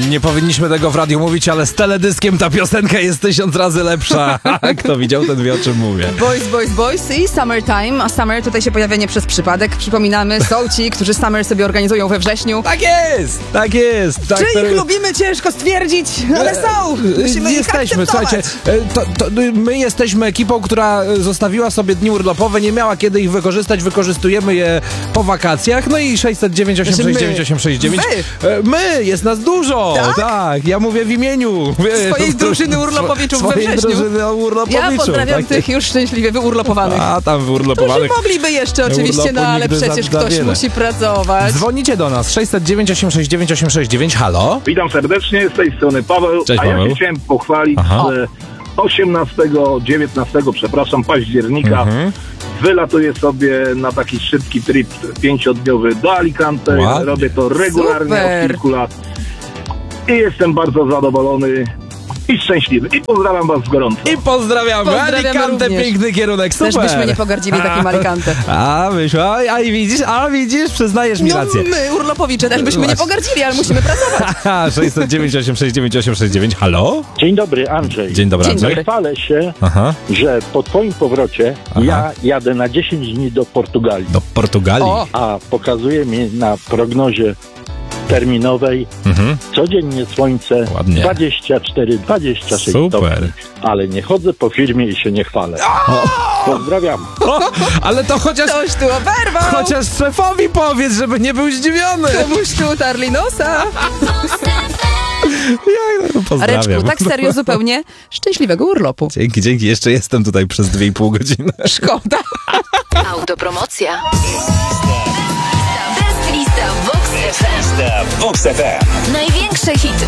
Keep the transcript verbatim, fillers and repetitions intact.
Nie powinniśmy tego w radiu mówić, ale z teledyskiem ta piosenka jest tysiąc razy lepsza. Kto widział, ten wie, o czym mówię. Boys, boys, boys i Summertime. A Summer tutaj się pojawia nie przez przypadek. Przypominamy, są ci, którzy Summer sobie organizują we wrześniu. Tak jest! Tak jest! Tak, Czy to... ich lubimy? Ciężko stwierdzić, ale są! Musimy Jesteśmy, ich akceptować. słuchajcie, to, to, my jesteśmy ekipą, która zostawiła sobie dni urlopowe, nie miała kiedy ich wykorzystać, wykorzystujemy je po wakacjach, no i sześćset dziewięć osiemset sześćdziesiąt dziewięć osiemset sześćdziesiąt dziewięć. Wy. My, jest nas dużo! Tak? Tak, ja mówię w imieniu Swojej drużyny urlopowiczów we swojej wrześniu. drużyny urlopowiczów. Ja pozdrawiam tak, tych już szczęśliwie wyurlopowanych. A, tam Którzy wyurlopowanych. mogliby jeszcze oczywiście, Urlopu no ale nigdy przecież za- za ktoś wiele. musi pracować. Dzwonicie do nas sześćset dziewięć osiemset sześćdziesiąt dziewięć osiemset sześćdziesiąt dziewięć, halo? Witam serdecznie, z tej strony Paweł, Cześć, a ja Paweł. się chciałem pochwalić, Aha. że osiemnastego, dziewiętnastego, przepraszam, października Mhm. wylatuję sobie na taki szybki trip pięciodniowy do Alicante. Ładnie. Robię to regularnie Super. od kilku lat i jestem bardzo zadowolony i szczęśliwy. I pozdrawiam was gorąco. I pozdrawiamy, Pozdrawiamy Alicante, również. piękny kierunek, super! Też byśmy nie pogardzili takim Alicante. A, myśmy, a, a i widzisz, a widzisz, przyznajesz mi No rację. my, urlopowicze, też byśmy nie Właśnie. pogardzili, ale musimy pracować. sześćset dziewięć osiemset sześćdziesiąt dziewięć osiemset sześćdziesiąt dziewięć, halo? Dzień dobry, Andrzej. Dzień dobry, Dzień Andrzej. dobry. Chwalę się, Aha, że po twoim powrocie Aha. ja jadę na dziesięć dni do Portugalii, do Portugalii. O. a pokazuje mi na prognozie terminowej Mhm. codziennie słońce Ładnie. dwadzieścia cztery dwadzieścia sześć Super. stopni, ale nie chodzę po firmie i się nie chwalę. Pozdrawiam. O, ale to chociaż, Ktoś tu oberwał! chociaż szefowi powiedz, żeby nie był zdziwiony. Komuś tu utarli nosa! Ja, no, pozdrawiam. Areczku, tak serio zupełnie szczęśliwego urlopu. Dzięki, dzięki. Jeszcze jestem tutaj przez dwie i pół godziny. Szkoda. Autopromocja. Best lista Vox F M. Vox F M. Największe hity